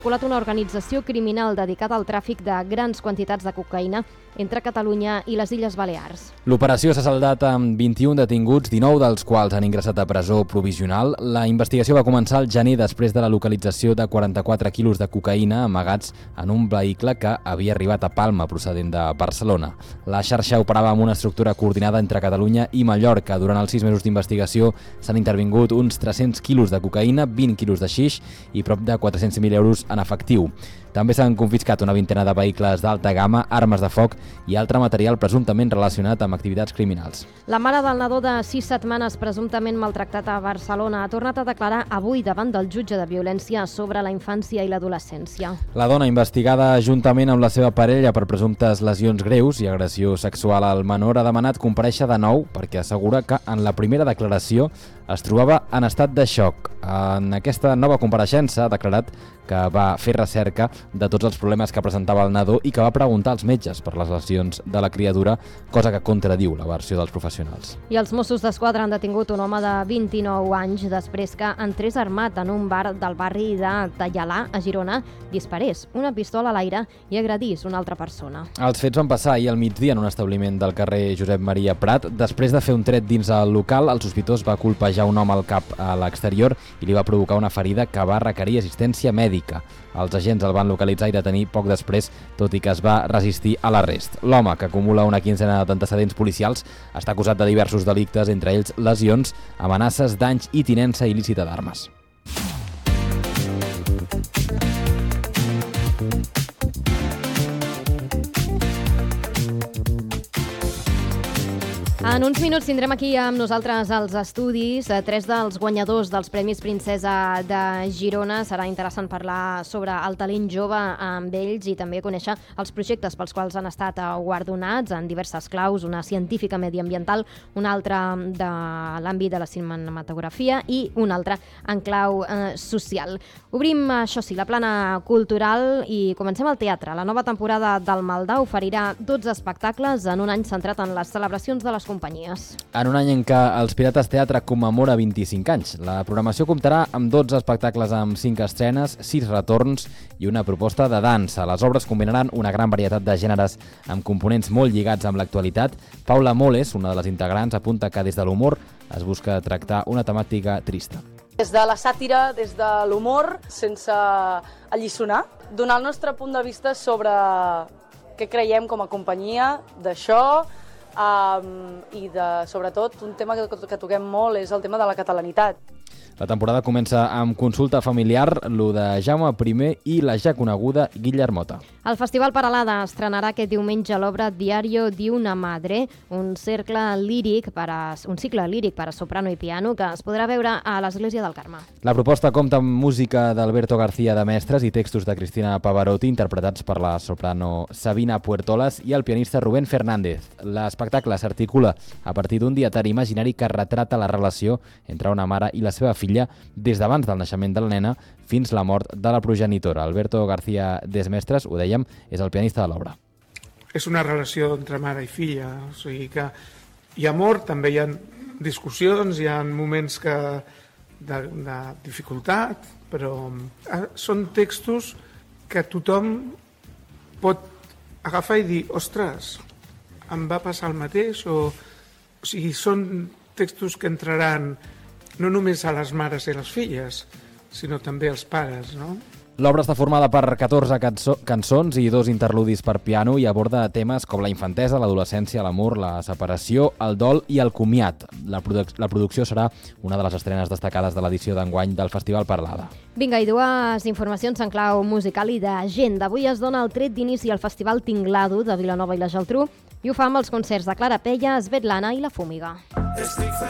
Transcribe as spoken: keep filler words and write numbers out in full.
Colat una organització criminal dedicada al tràfic de grans quantitats de cocaïna entre Catalunya i les Illes Balears. L'operació s'ha saldat amb vint-i-un detinguts, dinou dels quals han ingressat a presó provisional. La investigació va començar al gener després de la localització de quaranta-quatre quilos de cocaïna amagats en un vehicle que havia arribat a Palma procedent de Barcelona. La xarxa operava amb una estructura coordinada entre Catalunya i Mallorca. Durant els sis mesos d'investigació s'han intervingut uns tres-cents quilos de cocaïna, vint quilos de xix i prop de quatre-cents mil euros en efectiu. També s'han confiscat una vintena de vehicles d'alta gamma, armes de foc i altre material presumptament relacionat amb activitats criminals. La mare del nadó de sis setmanes presumptament maltractat a Barcelona ha tornat a declarar avui davant del jutge de violència sobre la infància i l'adolescència. La dona, investigada juntament amb la seva parella per presumptes lesions greus i agressió sexual al menor, ha demanat comparèixer de nou perquè assegura que en la primera declaració es trobava en estat de xoc. En aquesta nova compareixença ha declarat que va fer recerca de tots els problemes que presentava el nadó i que va preguntar als metges per les lesions de la criatura, cosa que contradiu la versió dels professionals. I els Mossos d'Esquadra han detingut un home de vint-i-nou anys després que entrés armat en un bar del barri de Tallalà, a Girona, disparés una pistola a l'aire i agredís una altra persona. Els fets van passar ahir al migdia en un establiment del carrer Josep Maria Prat. Després de fer un tret dins el local, el sospitós va colpejar un home al cap a l'exterior i li va provocar una ferida que va requerir assistència mèdica. Els agents el van localitzar i detenir poc després, tot i que es va resistir a l'arrest. L'home, que acumula una quinzena d'antecedents policials, està acusat de diversos delictes, entre ells lesions, amenaces, danys i tinença il·lícita d'armes. En uns minuts tindrem aquí amb nosaltres als estudis tres dels guanyadors dels Premis Princesa de Girona. Serà interessant parlar sobre el talent jove amb ells i també conèixer els projectes pels quals han estat guardonats en diverses claus, una científica mediambiental, una altra de l'àmbit de la cinematografia i una altra en clau eh, social. Obrim, això sí, la plana cultural i comencem al teatre. La nova temporada del Maldà oferirà dotze espectacles en un any centrat en les celebracions de les companyies. En un any en què els Pirates Teatre commemora vint-i-cinc anys, la programació comptarà amb dotze espectacles amb cinc estrenes, sis retorns i una proposta de dansa. Les obres combinaran una gran varietat de gèneres amb components molt lligats amb l'actualitat. Paula Moles, una de les integrants, apunta que des de l'humor es busca tractar una temàtica trista. Des de la sàtira, des de l'humor, sense alliçonar, donar el nostre punt de vista sobre què creiem com a companyia d'això, Um, i de, sobretot un tema que, que toquem molt és el tema de la catalanitat. La temporada comença amb Consulta familiar, lo de Jaume primer i la ja coneguda Guillermota. El Festival Peralada estrenarà aquest diumenge l'obra Diario di una madre, un cercle líric per a, un cicle líric per a soprano i piano que es podrà veure a l'Església del Carme. La proposta compta amb música d'Alberto García de Mestres i textos de Cristina Pavarotti interpretats per la soprano Sabina Puertolas i el pianista Rubén Fernández. L'espectacle s'articula a partir d'un dietari imaginari que retrata la relació entre una mare i la seva filla des d'abans del naixement de la nena fins la mort de la progenitora. Alberto García Desmestres, ho dèiem, és el pianista de l'obra. És una relació entre mare i filla, o sigui que hi ha amor, també hi ha discussions, hi ha moments que de, de dificultat, però són textos que tothom pot agafar i dir, ostres, em va passar el mateix, o, o sigui, són textos que entraran no només a les mares i les filles, sinó també als pares, no? L'obra està formada per catorze cançó cançons i dos interludis per piano i aborda temes com la infantesa, l'adolescència, l'amor, la separació, el dol i el comiat. La, produ la producció serà una de les estrenes destacades de l'edició d'enguany del Festival Peralada. Vinga, i dues informacions en clau musical i d'agenda. Avui es dona el tret d'inici al Festival Tinglado de Vilanova i la Geltrú i ho fa amb els concerts de Clara Pella, Svetlana i La Fúmiga.